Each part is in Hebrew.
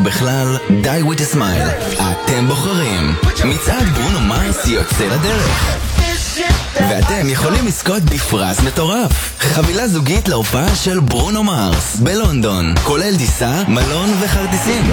ובכלל, Die with a Smile. אתם בוחרים. מצעד ברונו מרס יוצא לדרך. ואתם יכולים לזכות בפרס מטורף. חבילה זוגית להופעה של ברונו מרס בלונדון, כולל טיסה, מלון וכרטיסים.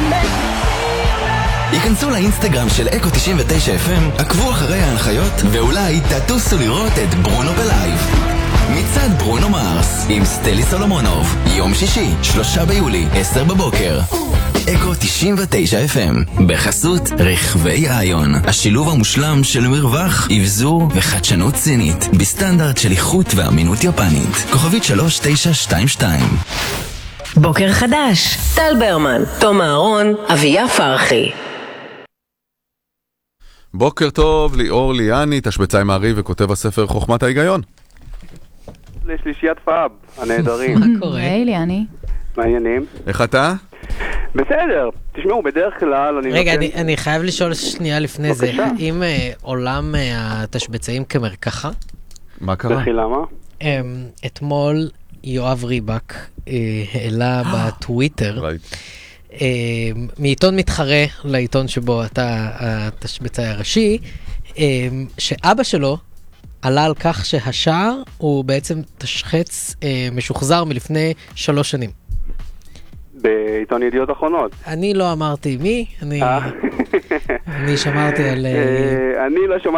היכנסו לאינסטגרם של אקו 99 FM, עקבו אחרי ההנחיות, ואולי תטוסו לראות את ברונו בלייב. מצעד ברונו מרס עם סטלי סולומונוב, יום שישי, 3 ביולי, 10 בבוקר. אקו 99 FM, בחסות רכבי איון, השילוב המושלם של מרווח, אבזור וחדשנות סינית, בסטנדרט של איכות ואמינות יפנית. כוכבית 3922. בוקר חדש, טל ברמן, תום אהרון, אביה פרחי. בוקר טוב, ליאור ליאני, תשבצאי מעריב וכותב הספר חוכמת ההיגיון. לשלישיית פאב, הנהדרים. מה קורה? היי ליאני. מה העניינים? איך אתה? בסדר, תשמעו, בדרך כלל אני... רגע, אני חייב לשאול שנייה לפני זה. האם עולם התשבצאים כמרקחה? מה קרה? וכי למה? אתמול יואב ריבק העלה בטוויטר מעיתון מתחרה לעיתון שבו אתה התשבצאי הראשי, שאבא שלו עלה על כך שהשער הוא בעצם תשחץ משוחזר מלפני 3 שנים. בעיתון ידיעות אחרונות. אני לא אמרתי מי, אני שמרתי על... אני לא שמעתי